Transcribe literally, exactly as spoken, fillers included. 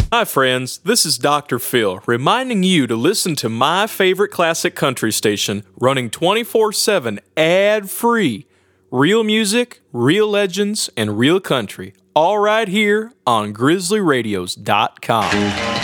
Hi, friends. This is Doctor Phil, reminding you to listen to my favorite classic country station, running twenty-four seven ad-free. Real music, real legends, and real country. All right here on grizzly radios dot com.